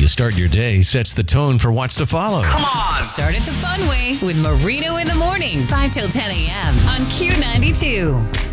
to start your day sets the tone for what's to follow. Come on! Start it the fun way with Marino in the morning, 5 till 10 a.m. on Q92.